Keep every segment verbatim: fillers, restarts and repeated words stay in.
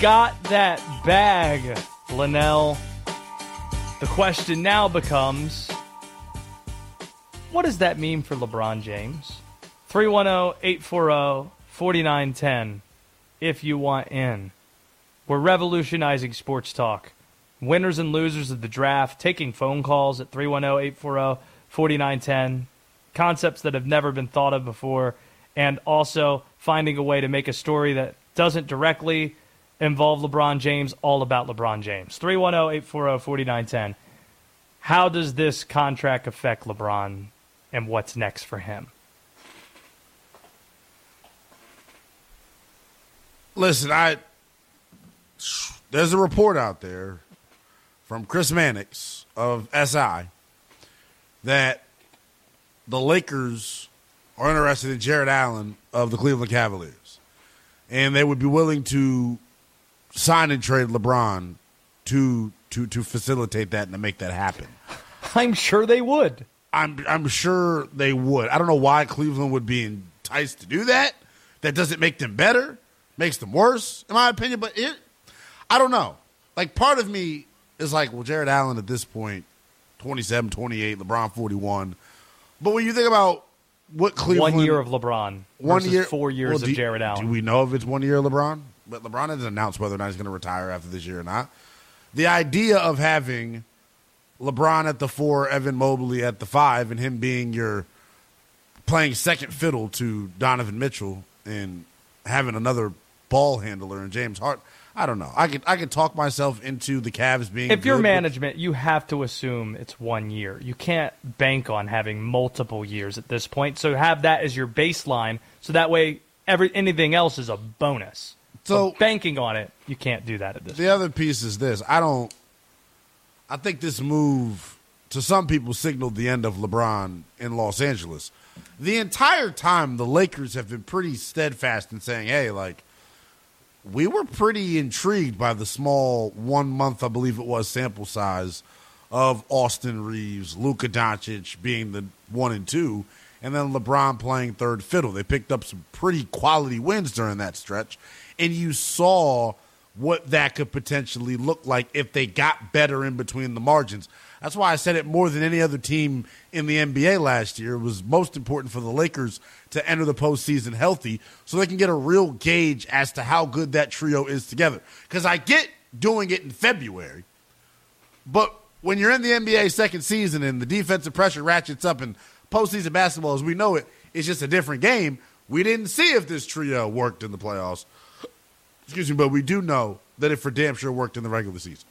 got that bag, Linnell. The question now becomes, what does that mean for LeBron James? three one zero, eight four zero, four nine one zero if you want in. We're revolutionizing sports talk. Winners and losers of the draft, taking phone calls at three one zero, eight four zero, four nine one zero, concepts that have never been thought of before, and also finding a way to make a story that doesn't directly involve LeBron James, all about LeBron James. three one zero, eight four zero, four nine one zero. How does this contract affect LeBron, and what's next for him? Listen, I there's a report out there from Chris Mannix of S I that the Lakers are interested in Jared Allen of the Cleveland Cavaliers, and they would be willing to sign and trade LeBron to to to facilitate that and to make that happen. I'm sure they would. I'm I'm sure they would. I don't know why Cleveland would be enticed to do that. That doesn't make them better. Makes them worse, in my opinion. But it, I don't know. Like, part of me is like, well, Jared Allen at this point, twenty-seven, twenty-eight, LeBron forty-one. But when you think about what Cleveland... One year of LeBron one versus year, four years well, do, of Jared Allen. Do we know if it's one year of LeBron? But LeBron hasn't announced whether or not he's going to retire after this year or not. The idea of having LeBron at the four, Evan Mobley at the five, and him being your playing second fiddle to Donovan Mitchell and having another ball handler and James Harden. I don't know. I could I could talk myself into the Cavs being If you're good, management, you have to assume it's one year. You can't bank on having multiple years at this point. So have that as your baseline, so that way every anything else is a bonus. So but banking on it, you can't do that at this the point. other piece is this. I don't I think this move to some people signaled the end of LeBron in Los Angeles. The entire time the Lakers have been pretty steadfast in saying, hey, like, we were pretty intrigued by the small one-month, I believe it was, sample size of Austin Reeves, Luka Doncic being the one and two, and then LeBron playing third fiddle. They picked up some pretty quality wins during that stretch, and you saw what that could potentially look like if they got better in between the margins. That's why I said it more than any other team in the N B A last year. It was most important for the Lakers to enter the postseason healthy so they can get a real gauge as to how good that trio is together. Because I get doing it in February, but when you're in the N B A second season and the defensive pressure ratchets up and postseason basketball as we know it is just a different game, we didn't see if this trio worked in the playoffs. Excuse me, but we do know that it for damn sure worked in the regular season.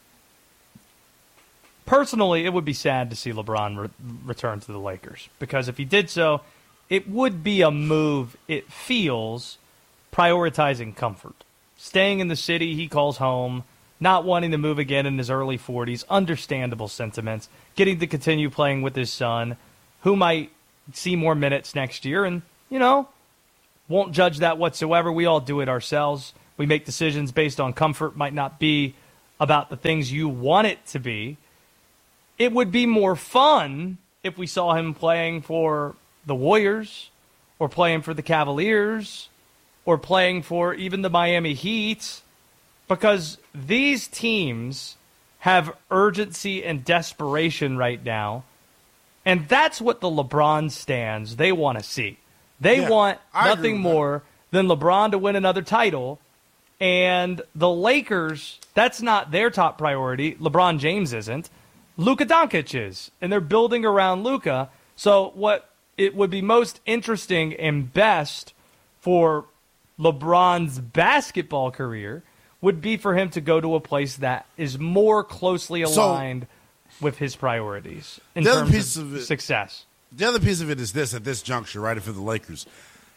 Personally, it would be sad to see LeBron re- return to the Lakers, because if he did so, it would be a move, it feels, prioritizing comfort. Staying in the city he calls home, not wanting to move again in his early forties, understandable sentiments, getting to continue playing with his son, who might see more minutes next year, and, you know, won't judge that whatsoever. We all do it ourselves. We make decisions based on comfort, might not be about the things you want it to be. It would be more fun if we saw him playing for the Warriors or playing for the Cavaliers or playing for even the Miami Heat, because these teams have urgency and desperation right now, and that's what the LeBron stands they want to see. They yeah, want nothing more than LeBron to win another title, and the Lakers, that's not their top priority. LeBron James isn't. Luka Doncic is, and they're building around Luka. So what it would be most interesting and best for LeBron's basketball career would be for him to go to a place that is more closely aligned so, with his priorities in terms piece of, of it, success. The other piece of it is this, at this juncture, right, for the Lakers.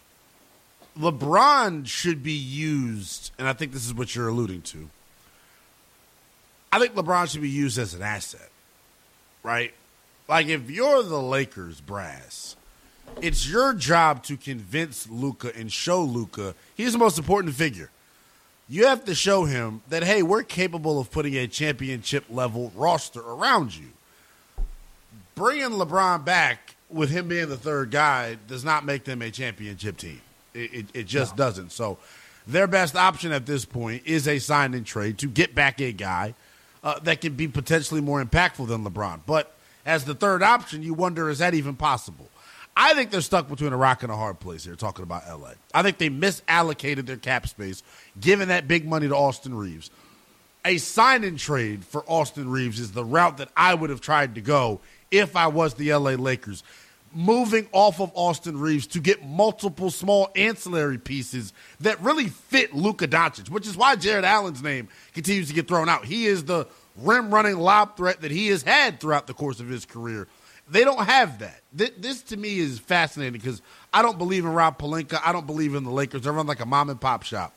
LeBron should be used, and I think this is what you're alluding to. I think LeBron should be used as an asset. Right? Like, if you're the Lakers brass, it's your job to convince Luka and show Luka he's the most important figure. You have to show him that, hey, we're capable of putting a championship-level roster around you. Bringing LeBron back with him being the third guy does not make them a championship team. It, it, it just no. doesn't. So their best option at this point is a sign and trade to get back a guy uh, that can be potentially more impactful than LeBron. But as the third option, you wonder, is that even possible? I think they're stuck between a rock and a hard place here, talking about L A. I think they misallocated their cap space, giving that big money to Austin Reeves. A sign-and trade for Austin Reeves is the route that I would have tried to go if I was the L A Lakers. Moving off of Austin Reeves to get multiple small ancillary pieces that really fit Luka Doncic, which is why Jared Allen's name continues to get thrown out. He is the rim-running lob threat that he has had throughout the course of his career. They don't have that. This, this to me, is fascinating because I don't believe in Rob Pelinka. I don't believe in the Lakers. They run like a mom-and-pop shop.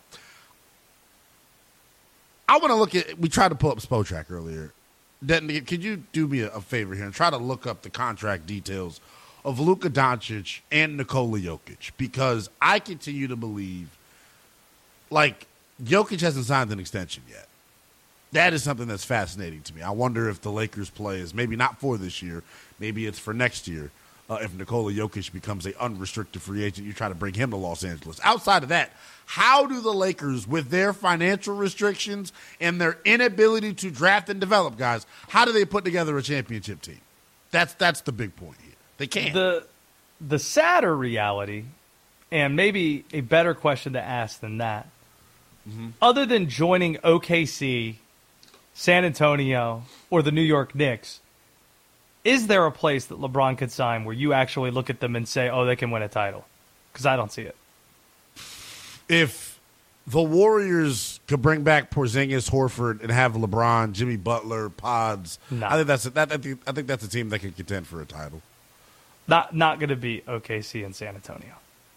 I want to look at – we tried to pull up Spotrac earlier. Denton, could you do me a, a favor here and try to look up the contract details of Luka Doncic and Nikola Jokic? Because I continue to believe, like, Jokic hasn't signed an extension yet. That is something that's fascinating to me. I wonder if the Lakers' play is maybe not for this year, maybe it's for next year. Uh, if Nikola Jokic becomes an unrestricted free agent, you try to bring him to Los Angeles. Outside of that, how do the Lakers, with their financial restrictions and their inability to draft and develop guys, how do they put together a championship team? That's that's the big point here. They can't. The, the sadder reality, and maybe a better question to ask than that, mm-hmm. other than joining O K C, San Antonio, or the New York Knicks, is there a place that LeBron could sign where you actually look at them and say, oh, they can win a title? Because I don't see it. If the Warriors could bring back Porzingis, Horford, and have LeBron, Jimmy Butler, Pods, no. I think that's a, that, I, think, I think that's a team that can contend for a title. Not not going to be O K C and San Antonio.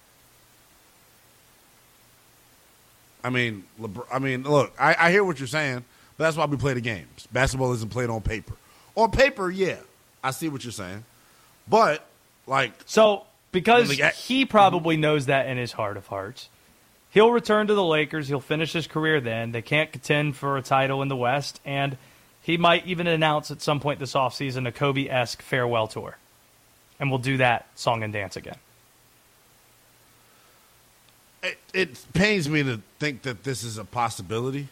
I mean, LeBron, I mean, look, I, I hear what you're saying, but that's why we play the games. Basketball isn't played on paper. On paper, yeah, I see what you're saying, but like, so because he probably knows that in his heart of hearts, he'll return to the Lakers. He'll finish his career then. They can't contend for a title in the West, and he might even announce at some point this offseason a Kobe-esque farewell tour. And we'll do that song and dance again. It, it pains me to think that this is a possibility.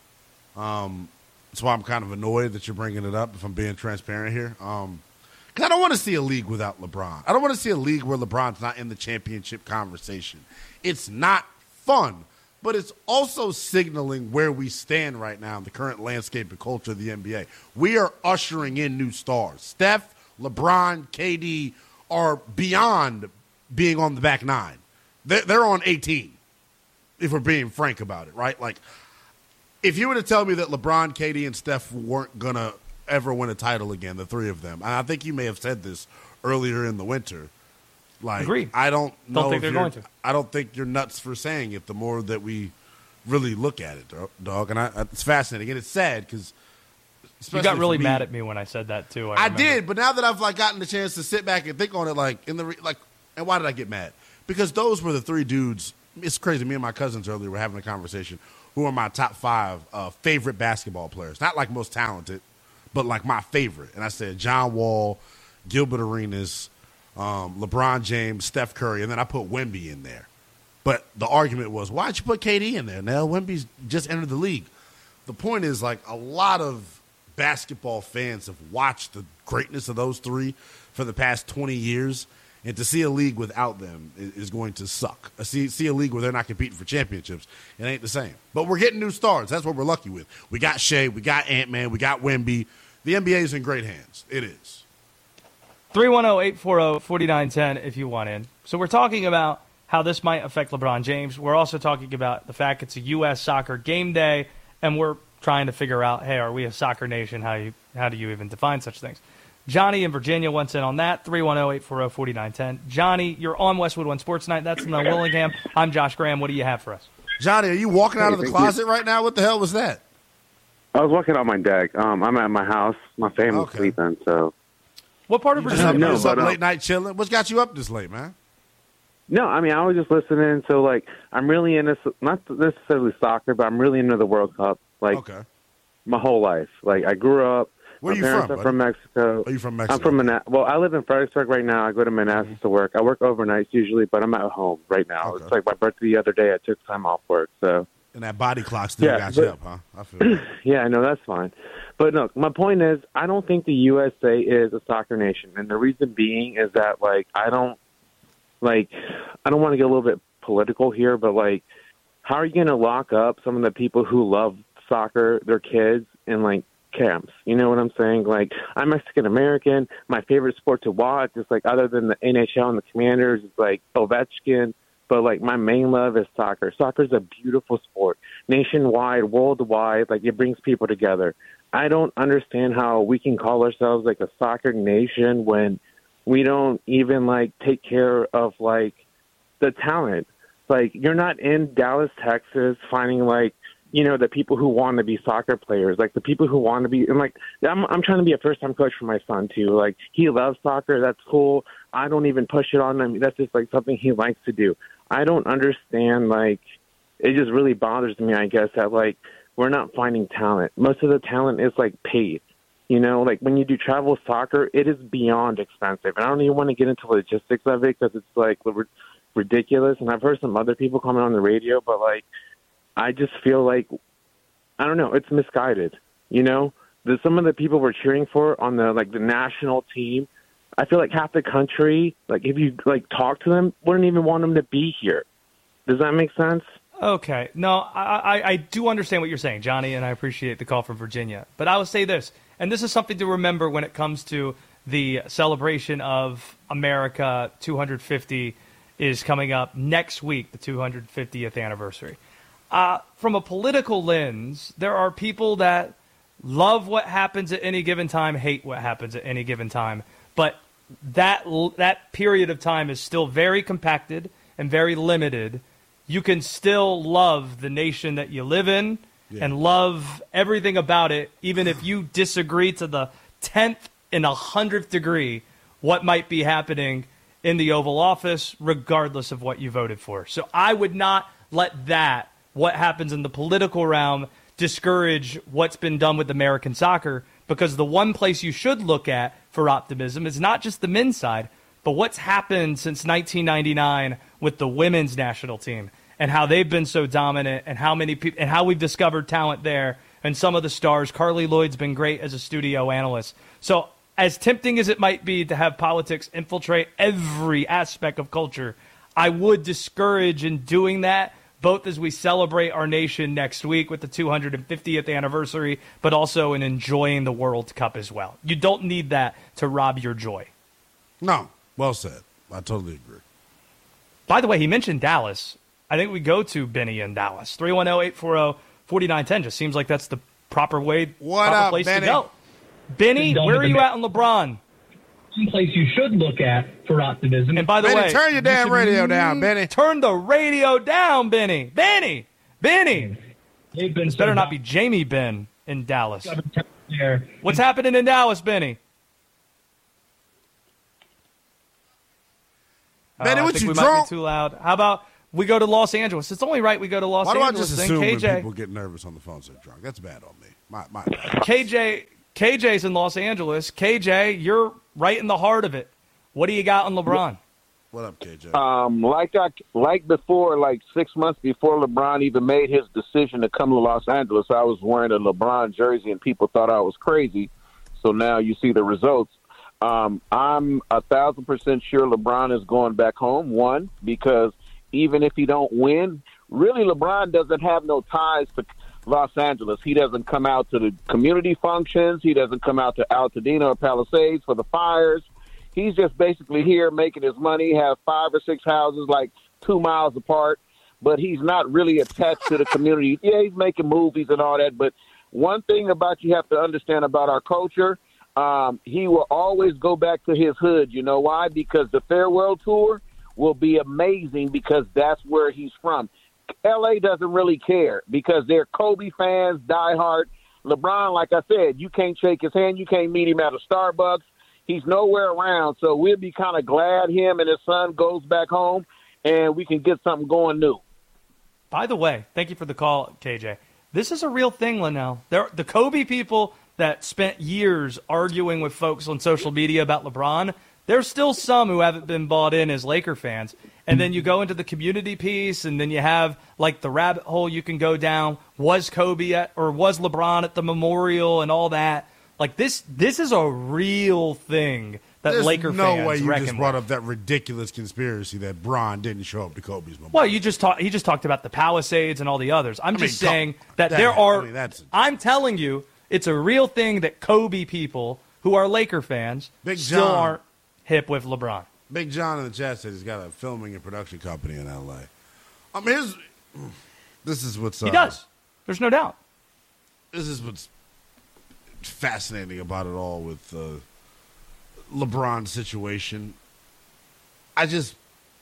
Um, that's why I'm kind of annoyed that you're bringing it up, if I'm being transparent here. Um, because I don't want to see a league without LeBron. I don't want to see a league where LeBron's not in the championship conversation. It's not fun, but it's also signaling where we stand right now in the current landscape and culture of the N B A. We are ushering in new stars. Steph, LeBron, K D are beyond being on the back nine. They're, they're on eighteen, if we're being frank about it, right? Like, if you were to tell me that LeBron, K D, and Steph weren't going to ever win a title again, the three of them, and I think you may have said this earlier in the winter, like, Agreed. I don't know don't think if they're going to. I don't think you're nuts for saying it the more that we really look at it, dog. And I, it's fascinating. And it's sad because you got really me, mad at me when I said that too. I, I did, but now that I've like gotten the chance to sit back and think on it, like in the like, and why did I get mad? Because those were the three dudes. It's crazy. Me and my cousins earlier were having a conversation. Who are my top five uh, favorite basketball players? Not like most talented, but like my favorite. And I said John Wall, Gilbert Arenas, um, LeBron James, Steph Curry, and then I put Wemby in there. But the argument was, why'd you put K D in there? Now Wemby's just entered the league. The point is, like, a lot of basketball fans have watched the greatness of those three for the past twenty years, and to see a league without them is, is going to suck. I see, see a league where they're not competing for championships, it ain't the same. But we're getting new stars. That's what we're lucky with. We got Shea, we got Ant-Man, we got Wemby. The N B A is in great hands. It is. three one zero, eight four zero, four nine one zero if you want in. So we're talking about how this might affect LeBron James. We're also talking about the fact it's a U S soccer game day, and we're trying to figure out, hey, are we a soccer nation? How you how do you even define such things? Johnny in Virginia wants in on that, three one zero, eight four zero, four nine one zero. Johnny, you're on Westwood One Sports Night. That's in the Willingham. I'm Josh Graham. What do you have for us? Johnny, are you walking out hey, of the thank closet you. right now? What the hell was that? I was walking out my deck. Um, I'm at my house. My family's Okay. sleeping, so. What part of You Virginia? just no, just up but, uh, late night chilling? What's got you up this late, man? No, I mean, I was just listening. So, like, I'm really into, not necessarily soccer, but I'm really into the World Cup, like, Okay. my whole life. Like, I grew up Where are My you parents from, are from Mexico. Are you from Mexico? I'm from Manassas. Well, I live in Fredericksburg right now. I go to Manassas to work. I work overnights usually, but I'm at home right now. Okay. It's like my birthday the other day. I took time off work, so. And that body clock still Yeah, got but- you up, huh? I feel it. Yeah, no, that's fine. But no, my point is, I don't think the U S A is a soccer nation, and the reason being is that, like, I don't, like, I don't want to get a little bit political here, but like, how are you going to lock up some of the people who love soccer, their kids, in like camps? You know what I'm saying? Like, I'm Mexican American. My favorite sport to watch is like, other than the N H L and the Commanders, is like Ovechkin. But like, my main love is soccer. Soccer is a beautiful sport, nationwide, worldwide. Like, it brings people together. I don't understand how we can call ourselves like a soccer nation when we don't even like take care of like the talent. Like, you're not in Dallas, Texas, finding like, you know, the people who want to be soccer players, like the people who want to be, and like, I'm, I'm trying to be a first time coach for my son too. Like, he loves soccer. That's cool. I don't even push it on him. That's just like something he likes to do. I don't understand. Like, it just really bothers me, I guess, that like, we're not finding talent. Most of the talent is like paid. You know, like when you do travel soccer, it is beyond expensive. And I don't even want to get into logistics of it because it's like ridiculous. And I've heard some other people comment on the radio, but like, I just feel like, I don't know, it's misguided. You know, the, some of the people we're cheering for on the like the national team, I feel like half the country, like if you like talk to them, wouldn't even want them to be here. Does that make sense? Okay. No, I, I, I do understand what you're saying, Johnny, and I appreciate the call from Virginia. But I will say this, and this is something to remember when it comes to the celebration of America two hundred fifty is coming up next week, the two hundred fiftieth anniversary. Uh, from a political lens, there are people that love what happens at any given time, hate what happens at any given time. But that that period of time is still very compacted and very limited. You can still love the nation that you live in yeah. and love everything about it, even if you disagree to the tenth and a hundredth degree what might be happening in the Oval Office, regardless of what you voted for. So I would not let that, what happens in the political realm, discourage what's been done with American soccer, because the one place you should look at for optimism is not just the men's side, but what's happened since nineteen ninety-nine with the women's national team and how they've been so dominant and how many people and how we've discovered talent there and some of the stars. Carly Lloyd's been great as a studio analyst. So as tempting as it might be to have politics infiltrate every aspect of culture, I would discourage in doing that, both as we celebrate our nation next week with the two hundred fiftieth anniversary, but also in enjoying the World Cup as well. You don't need that to rob your joy. No, well said. I totally agree. By the way, he mentioned Dallas. I think we go to Benny in Dallas. three one zero, eight four zero, four nine one zero just seems like that's the proper way, what proper up, place Benny? to go. Benny, where are you at on LeBron? Some place you should look at for optimism. And by the Benny, way, turn your damn you radio down, Benny. Turn the radio down, Benny. Benny, Benny. They've been This so better not down- be Jamie Ben in Dallas. there. What's happening in Dallas, Benny? Benny, Oh, I what think you we drunk? might be too loud. How about we go to Los Angeles? It's only right we go to Los Why do I Angeles. just Then assume K when J, people get nervous on the phone so drunk? That's bad on me. My, my bad. K J, K J's in Los Angeles. K J, you're right in the heart of it. What do you got on LeBron? What up, K J? Um, like I, like before, like six months before LeBron even made his decision to come to Los Angeles, I was wearing a LeBron jersey and people thought I was crazy. So now you see the results. Um, I'm a thousand percent sure LeBron is going back home. One, because even if he don't win, really LeBron doesn't have no ties to Los Angeles. He doesn't come out to the community functions. He doesn't come out to Altadena or Palisades for the fires. He's just basically here making his money, have five or six houses like two miles apart, but he's not really attached to the community. Yeah, he's making movies and all that, but one thing about you have to understand about our culture, um, he will always go back to his hood. You know why? Because the farewell tour will be amazing because that's where he's from. L A doesn't really care because they're Kobe fans, diehard. LeBron, like I said, you can't shake his hand. You can't meet him at a Starbucks. He's nowhere around. So we'll be kind of glad him and his son goes back home and we can get something going new. By the way, thank you for the call, K J. This is a real thing, Linnell. There, the Kobe people, that spent years arguing with folks on social media about LeBron, there's still some who haven't been bought in as Laker fans. And then you go into the community piece, and then you have, like, the rabbit hole you can go down. Was Kobe at, or was LeBron at the memorial and all that? Like, this this is a real thing that There's Laker no fans way you reckon just brought with. up that ridiculous conspiracy that Bron didn't show up to Kobe's memorial. Well, you just talk, he just talked about the Palisades and all the others. I'm I mean, just saying that, that- there are I mean, that's- I'm telling you, it's a real thing that Kobe people who are Laker fans Big still John. aren't hip with LeBron. Big John in the chat said he's got a filming and production company in L A. I mean, here's, this is what's uh, He does. There's no doubt. This is what's fascinating about it all with uh, LeBron's situation. I just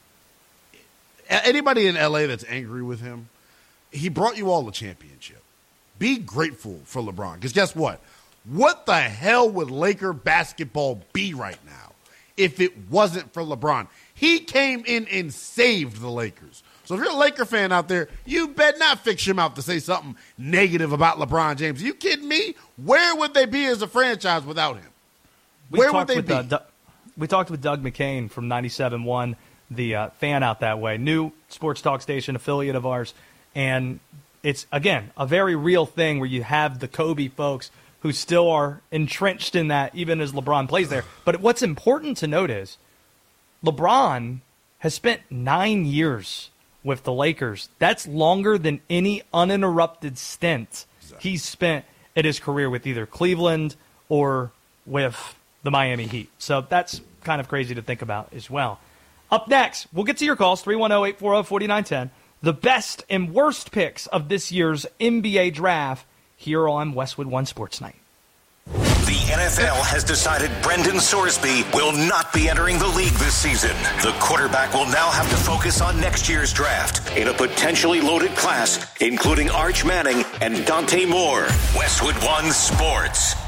anybody in L A that's angry with him, he brought you all a championship. Be grateful for LeBron, because guess what? What the hell would Laker basketball be right now if it wasn't for LeBron? He came in and saved the Lakers. So if you're a Laker fan out there, you bet not fix your mouth to say something negative about LeBron James. Are you kidding me? Where would they be as a franchise without him? We Where would talked they with, be? Uh, Doug- we talked with Doug McCain from ninety-seven point one, the uh, Fan Out That Way, new sports talk station affiliate of ours. And it's, again, a very real thing where you have the Kobe folks who still are entrenched in that even as LeBron plays there. But what's important to note is LeBron has spent nine years with the Lakers. That's longer than any uninterrupted stint Exactly. he's spent in his career with either Cleveland or with the Miami Heat. So that's kind of crazy to think about as well. Up next, we'll get to your calls, three one zero, eight four zero, four nine one zero. The best and worst picks of this year's N B A draft here on Westwood One Sports Night. The N F L has decided Brendan Sorsby will not be entering the league this season. The quarterback will now have to focus on next year's draft in a potentially loaded class, including Arch Manning and Dante Moore. Westwood One Sports.